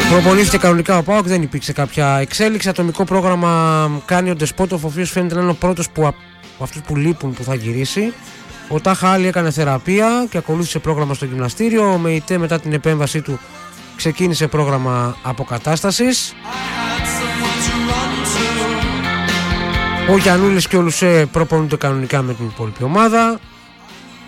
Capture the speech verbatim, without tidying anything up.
Προπονήθηκε κανονικά ο ΠΑΟΚ, δεν υπήρξε κάποια εξέλιξη. Ατομικό πρόγραμμα κάνει ο Ντεσπότοφ, ο οποίος φαίνεται να είναι ο πρώτος που, από αυτούς που λείπουν που θα γυρίσει. Ο Τάχα Άλλη έκανε θεραπεία και ακολούθησε πρόγραμμα στο γυμναστήριο. Ο ΜΕΙΤΕ μετά την επέμβασή του ξεκίνησε πρόγραμμα αποκατάστασης. Ο Γιαννούλης και ο Λουσέ προπονούνται κανονικά με την υπόλοιπη ομάδα.